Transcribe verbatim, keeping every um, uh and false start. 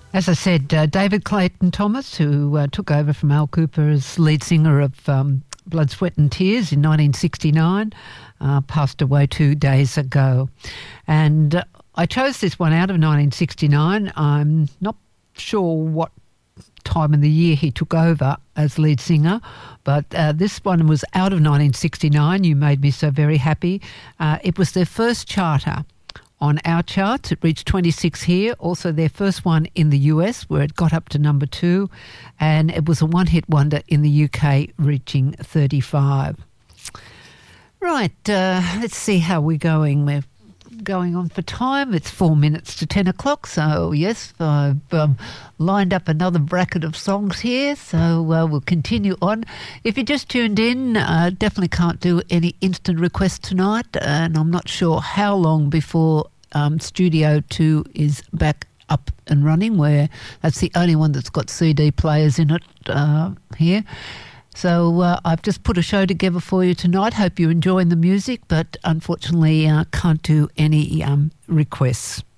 As I said, uh, David Clayton Thomas, who uh, took over from Al Cooper as lead singer of um, Blood, Sweat and Tears in nineteen sixty-nine, uh, passed away two days ago. And uh, I chose this one out of nineteen sixty-nine. I'm not sure what time of the year he took over as lead singer, but uh, this one was out of nineteen sixty-nine. You Made Me So Very Happy. Uh, it was their first charter on our charts. It reached twenty-six here, also their first one in the U S where it got up to number two, and it was a one-hit wonder in the U K reaching thirty-five. Right, uh, let's see how we're going. We're going on for time. It's four minutes to ten o'clock, so yes, I've um, lined up another bracket of songs here, so uh, we'll continue on. If you just tuned in, uh, definitely can't do any instant requests tonight, and I'm not sure how long before um, Studio two is back up and running, where that's the only one that's got C D players in it uh, here. So uh, I've just put a show together for you tonight. Hope you're enjoying the music, but unfortunately uh, can't do any um, requests.